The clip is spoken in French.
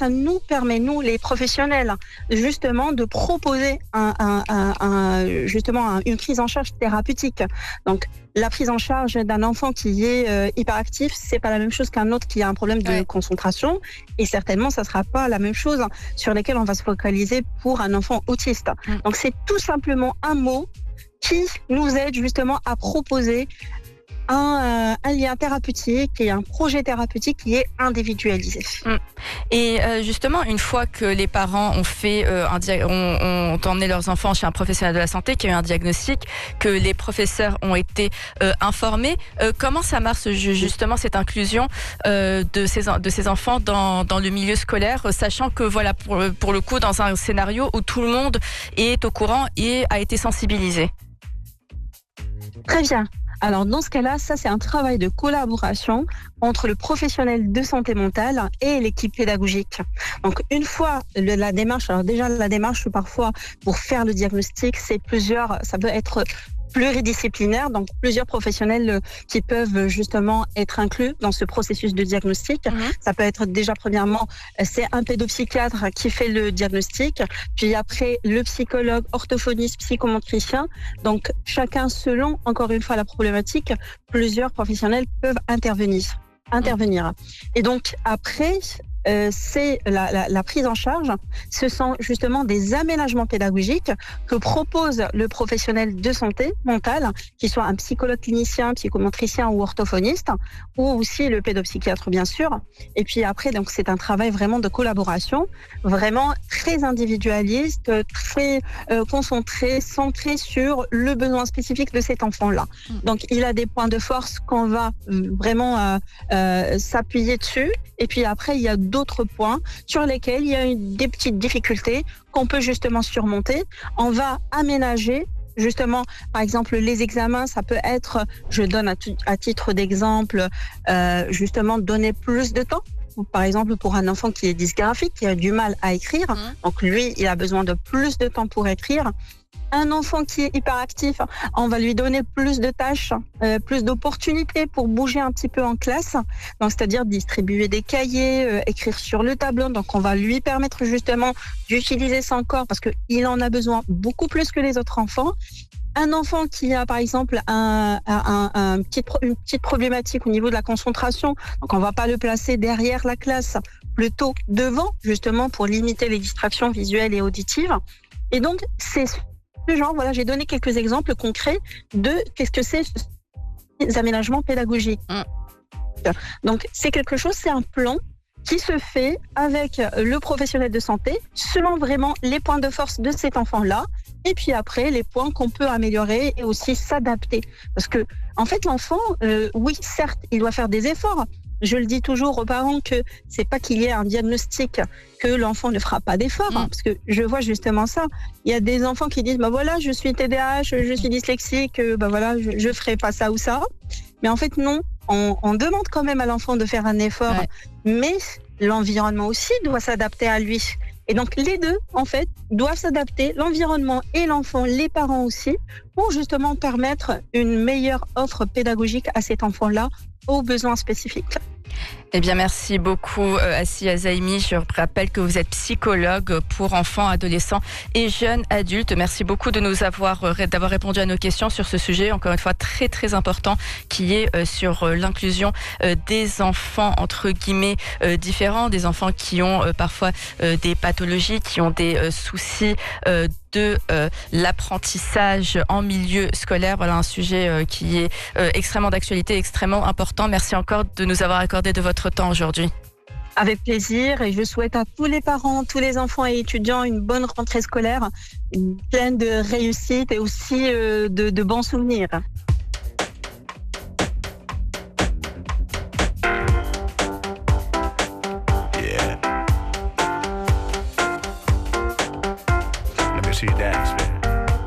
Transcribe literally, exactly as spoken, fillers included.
ça nous permet, nous les professionnels, justement de proposer un, un, un, un, justement un, une prise en charge thérapeutique. Donc la prise en charge d'un enfant qui est euh, hyperactif, c'est pas la même chose qu'un autre qui a un problème de ouais. concentration, et certainement ça sera pas la même chose sur lesquelles on va se focaliser pour un enfant autiste. Mmh. Donc c'est tout simplement un mot qui nous aide justement à proposer Un, euh, un lien thérapeutique et un projet thérapeutique qui est individualisé. Mmh. Et euh, justement, une fois que les parents ont fait euh, un dia- ont, ont emmené leurs enfants chez un professionnel de la santé qui a eu un diagnostic, que les professeurs ont été euh, informés, euh, comment ça marche justement cette inclusion euh, de ces de ces enfants dans dans le milieu scolaire, sachant que voilà pour pour le coup dans un scénario où tout le monde est au courant et a été sensibilisé. Très bien. Alors dans ce cas-là, ça c'est un travail de collaboration entre le professionnel de santé mentale et l'équipe pédagogique. Donc une fois le, la démarche, alors déjà la démarche parfois pour faire le diagnostic, c'est plusieurs, ça peut être pluridisciplinaire, donc plusieurs professionnels qui peuvent justement être inclus dans ce processus de diagnostic. Mmh. Ça peut être déjà premièrement, c'est un pédopsychiatre qui fait le diagnostic, puis après le psychologue, orthophoniste, psychomotricien. Donc chacun selon, encore une fois, la problématique, plusieurs professionnels peuvent intervenir. intervenir. Mmh. Et donc après, Euh, c'est la, la, la prise en charge, ce sont justement des aménagements pédagogiques que propose le professionnel de santé mentale, qu'il soit un psychologue clinicien, psychomotricien ou orthophoniste, ou aussi le pédopsychiatre bien sûr. Et puis après, donc c'est un travail vraiment de collaboration, vraiment très individualiste, très euh, concentré, centré sur le besoin spécifique de cet enfant-là. Mmh. Donc il a des points de force qu'on va vraiment euh, euh, s'appuyer dessus. Et puis après, il y a d'autres points sur lesquels il y a une, des petites difficultés qu'on peut justement surmonter. On va aménager justement, par exemple, les examens, ça peut être, je donne à, t- à titre d'exemple, euh, justement donner plus de temps. Par exemple, pour un enfant qui est dysgraphique, qui a du mal à écrire, mmh. donc lui, il a besoin de plus de temps pour écrire. Un enfant qui est hyperactif, on va lui donner plus de tâches, euh, plus d'opportunités pour bouger un petit peu en classe. Donc, c'est-à-dire distribuer des cahiers, euh, écrire sur le tableau. Donc, on va lui permettre justement d'utiliser son corps parce qu'il en a besoin beaucoup plus que les autres enfants. Un enfant qui a, par exemple, un, un, un petit, une petite problématique au niveau de la concentration, donc on ne va pas le placer derrière la classe, plutôt devant, justement, pour limiter les distractions visuelles et auditives. Et donc, c'est ce genre, voilà, j'ai donné quelques exemples concrets de qu'est-ce que c'est ces aménagements pédagogiques. Mmh. Donc, c'est quelque chose, c'est un plan qui se fait avec le professionnel de santé selon vraiment les points de force de cet enfant-là et puis après les points qu'on peut améliorer et aussi s'adapter. Parce que, en fait, l'enfant, euh, oui, certes, il doit faire des efforts. Je le dis toujours aux parents que c'est pas qu'il y ait un diagnostic que l'enfant ne fera pas d'efforts, mmh. hein, parce que je vois justement ça. Il y a des enfants qui disent bah voilà, je suis T D A H, je suis dyslexique, bah voilà, je, je ferai pas ça ou ça. Mais en fait non, on, on demande quand même à l'enfant de faire un effort, ouais. mais l'environnement aussi doit s'adapter à lui. Et donc les deux, en fait, doivent s'adapter, l'environnement et l'enfant, les parents aussi, pour justement permettre une meilleure offre pédagogique à cet enfant-là aux besoins spécifiques. Eh bien, merci beaucoup, euh, Assia Zaimi. Je rappelle que vous êtes psychologue pour enfants, adolescents et jeunes adultes. Merci beaucoup de nous avoir, euh, d'avoir répondu à nos questions sur ce sujet, encore une fois très très important, qui est euh, sur euh, l'inclusion euh, des enfants entre guillemets euh, différents, des enfants qui ont euh, parfois euh, des pathologies, qui ont des euh, soucis euh, de euh, l'apprentissage en milieu scolaire. Voilà un sujet euh, qui est euh, extrêmement d'actualité, extrêmement important. Merci encore de nous avoir accordé de votre temps aujourd'hui. Avec plaisir, et je souhaite à tous les parents, tous les enfants et étudiants une bonne rentrée scolaire, pleine de réussite et aussi euh, de, de bons souvenirs.